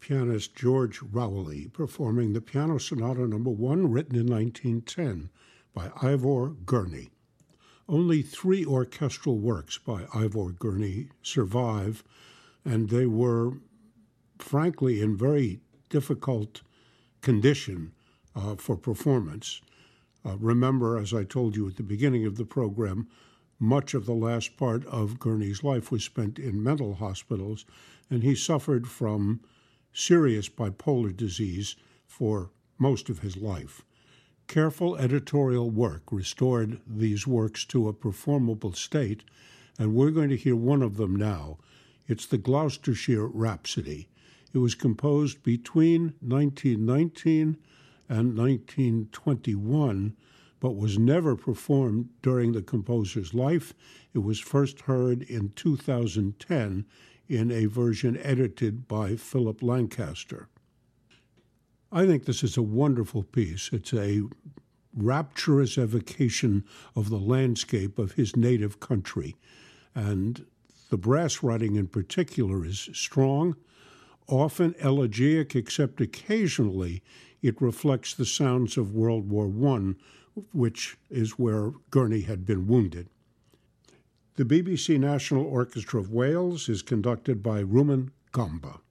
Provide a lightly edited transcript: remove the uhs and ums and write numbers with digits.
pianist George Rowley performing the Piano Sonata No. 1, written in 1910 by Ivor Gurney. Only 3 orchestral works by Ivor Gurney survive, and they were, frankly, in very difficult condition for performance. Remember, as I told you at the beginning of the program, much of the last part of Gurney's life was spent in mental hospitals, and he suffered from serious bipolar disease for most of his life. Careful editorial work restored these works to a performable state, and we're going to hear one of them now. It's the Gloucestershire Rhapsody. It was composed between 1919 and 1921, but was never performed during the composer's life. It was first heard in 2010 in a version edited by Philip Lancaster. I think this is a wonderful piece. It's a rapturous evocation of the landscape of his native country. And the brass writing in particular is strong, often elegiac, except occasionally it reflects the sounds of World War I, which is where Gurney had been wounded. The BBC National Orchestra of Wales is conducted by Rumen Gamba.